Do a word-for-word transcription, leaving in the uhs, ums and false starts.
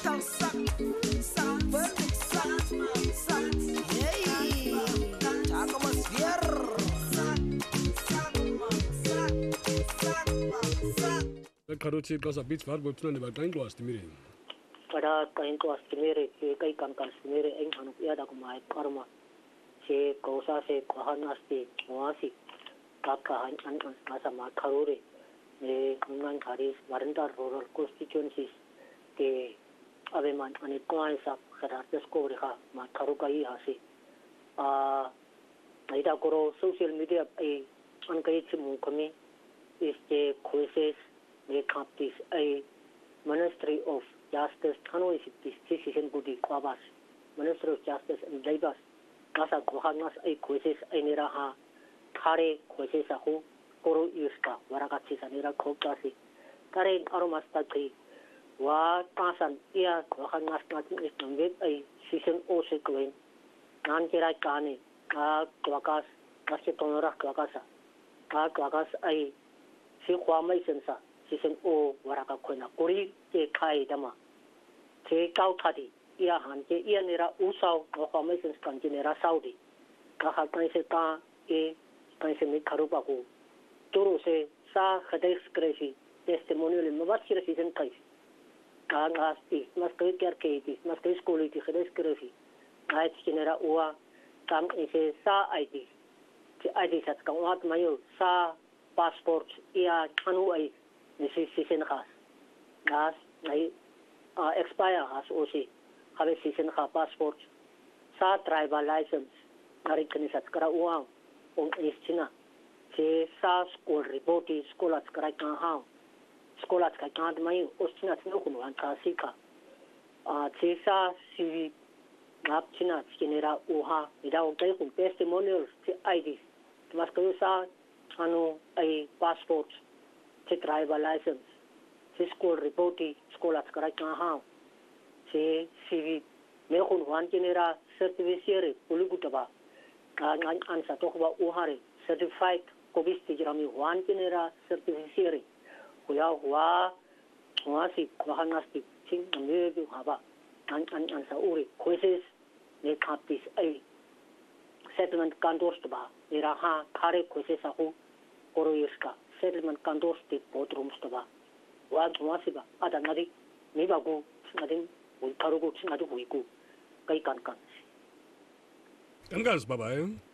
Karuchi Casa Beach Far Button about nine glass to me. Pada kain ko astimere kai kan kan astimere eng hanu ya da kumai karma se kosa se kahan asti wasi kakka han an an asa ma kharure ne kungan kharis waranda rural constituencies ke aveman ani kwai sa khadar desko reha ma kharu kai hasi a aida koro social media ai an kai chimu kami is ke khoises ne kaptis ai Ministry of Justice Tano is this decision Gudi Kwabas, Ministry of Justice and Labor, Nasa Kohanas a quizzes a Niraha, Kare quizzes a ho, Koro Yuska, Waragatis and Nira Kokasi, Kare Aromastaki, Wa Tasan, Ia, Kohanas Natin is with a season O sequin, Nankira Kani, Ah Kwakas, Nasitonora Kwakasa, Ah Kwakas a Sikwa Masonsa. Season O waraka kona kuri ke kai dama ke kau thadi ia han ke ia nera usau no formation kan nera saudi ka ha kai se ta e kai se mi kharupa ko toro se sa khadais kresi testimonial no bat sira season kai ka ngas ti mas kai ker ke ti mas kai school ti khadais kresi ai ti nera uwa kam e se sa id ti id sat ka wat mayo sa passport ia anu ai This is season has. Gas, I expire has also have a season ha passport. Sa tribal license. Narikan at Kara Uang on East China. Se sa school reporting school at Karakan How. School at Kakan May Ostina Nokun and Kasika. Se sa C Nap China Skinera Uha without taking testimonials to I D. Maskusa Anu a passport. Tribal license, se school reporting, school at Karakan How, se C V, Mekun one genera certificate, Ulugutaba, and answer talk about Uhari, certified Kobisti Rami one genera certificate, we are Wa, Wasi, Wahanasti, Ching, and Maybe Haba, and answer Uri, quizzes, they can't this a settlement Kandostaba, Iraha, Kare quizzes a who, Oroyuska. Settlement condos the boardrooms to ba. One Wasiba, Adanadi, Nibago, nothing, we Karugo, Nadu, we go. Kai can can. Bye bye.